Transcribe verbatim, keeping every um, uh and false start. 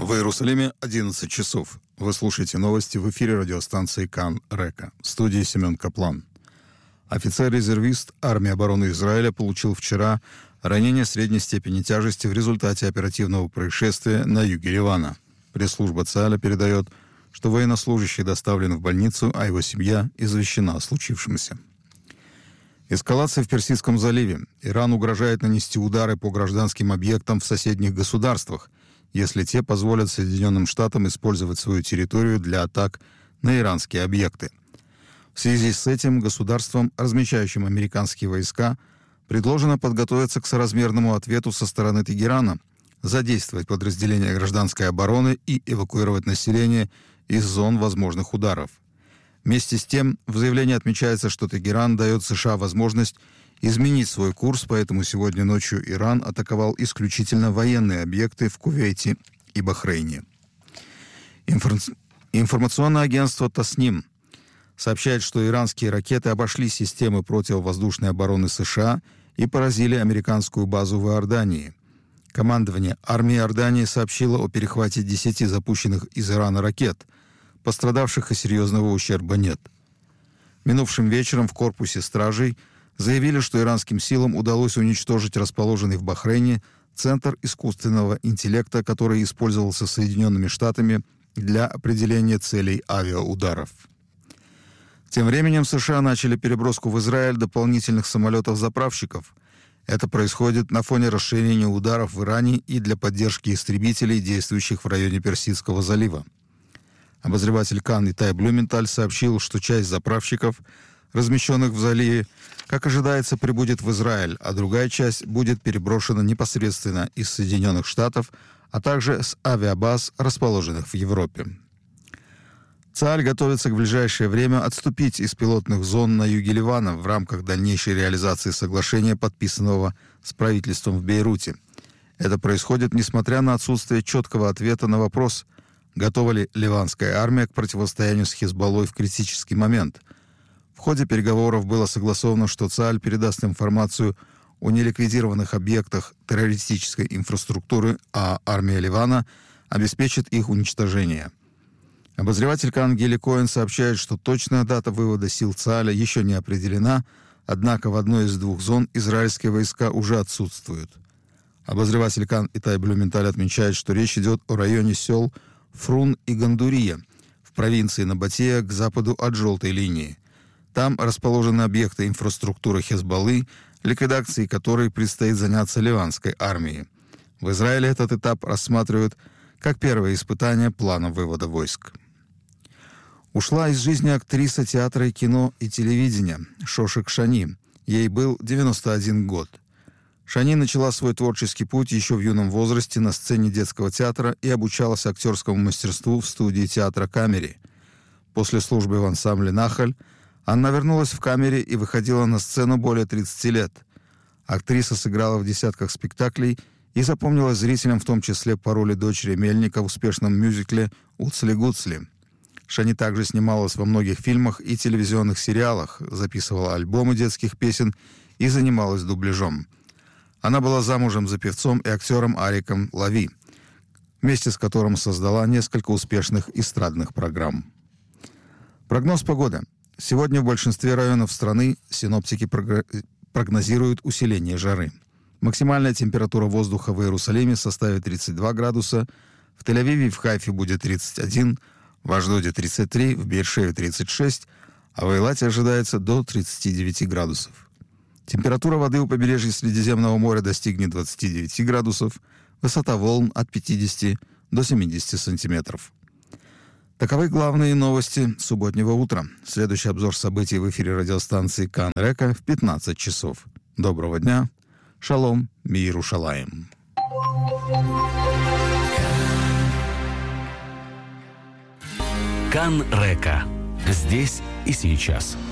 В Иерусалиме одиннадцать часов. Вы слушаете новости в эфире радиостанции Кан Река. В студии Семен Каплан. Офицер-резервист армии обороны Израиля получил вчера ранение средней степени тяжести в результате оперативного происшествия на юге Ливана. Пресс-служба ЦАЛа передает, что военнослужащий доставлен в больницу, а его семья извещена о случившемся. Эскалация в Персидском заливе. Иран угрожает нанести удары по гражданским объектам в соседних государствах, если те позволят Соединенным Штатам использовать свою территорию для атак на иранские объекты. В связи с этим государствам, размещающим американские войска, предложено подготовиться к соразмерному ответу со стороны Тегерана, задействовать подразделения гражданской обороны и эвакуировать население из зон возможных ударов. Вместе с тем, в заявлении отмечается, что Тегеран дает США возможность изменить свой курс, поэтому сегодня ночью Иран атаковал исключительно военные объекты в Кувейте и Бахрейне. Инфор- Информационное агентство Тасним сообщает, что иранские ракеты обошли системы противовоздушной обороны США и поразили американскую базу в Иордании. Командование армии Иордании сообщило о перехвате десяти запущенных из Ирана ракет. Пострадавших и серьезного ущерба нет. Минувшим вечером в корпусе стражей заявили, что иранским силам удалось уничтожить расположенный в Бахрейне Центр искусственного интеллекта, который использовался Соединенными Штатами для определения целей авиаударов. Тем временем США начали переброску в Израиль дополнительных самолетов-заправщиков. Это происходит на фоне расширения ударов в Иране и для поддержки истребителей, действующих в районе Персидского залива. Обозреватель Кан Итай Блюменталь сообщил, что часть заправщиков, размещенных в заливе, как ожидается, прибудет в Израиль, а другая часть будет переброшена непосредственно из Соединенных Штатов, а также с авиабаз, расположенных в Европе. ЦАЛ готовится к ближайшее время отступить из пилотных зон на юге Ливана в рамках дальнейшей реализации соглашения, подписанного с правительством в Бейруте. Это происходит несмотря на отсутствие четкого ответа на вопрос, готова ли ливанская армия к противостоянию с Хизбаллой в критический момент. В ходе переговоров было согласовано, что ЦАЛ передаст информацию о неликвидированных объектах террористической инфраструктуры, а армия Ливана обеспечит их уничтожение. Обозреватель Кан Гили Коэн сообщает, что точная дата вывода сил ЦАЛа еще не определена, однако в одной из двух зон израильские войска уже отсутствуют. Обозреватель Кан Итай Блюменталь отмечает, что речь идет о районе сел Фрун и Гандурия в провинции Набатея к западу от желтой линии. Там расположены объекты инфраструктуры Хизбаллы, ликвидацией которой предстоит заняться ливанской армией. В Израиле этот этап рассматривают как первое испытание плана вывода войск. Ушла из жизни актриса театра и кино и телевидения Шошек Шани. Ей был девяносто один год. Шани начала свой творческий путь еще в юном возрасте на сцене детского театра и обучалась актерскому мастерству в студии театра «Камери». После службы в ансамбле «Нахаль» она вернулась в «Камере» и выходила на сцену более тридцати лет. Актриса сыграла в десятках спектаклей и запомнилась зрителям в том числе по роли дочери Мельника в успешном мюзикле «Уцли-Гуцли». Шани также снималась во многих фильмах и телевизионных сериалах, записывала альбомы детских песен и занималась дубляжом. Она была замужем за певцом и актером Ариком Лави, вместе с которым создала несколько успешных эстрадных программ. Прогноз погоды. Сегодня в большинстве районов страны синоптики прогнозируют усиление жары. Максимальная температура воздуха в Иерусалиме составит тридцать два градуса, в Тель-Авиве и в Хайфе будет тридцать один, в Ашдоде тридцать три, в Беэр-Шеве тридцать шесть, а в Эйлате ожидается до тридцати девяти градусов. Температура воды у побережья Средиземного моря достигнет двадцати девяти градусов, высота волн от пятидесяти до семидесяти сантиметров. Таковы главные новости субботнего утра. Следующий обзор событий в эфире радиостанции Кан Река в пятнадцать часов. Доброго дня. Шалом, Миерушалаим. Кан Река. Здесь и сейчас.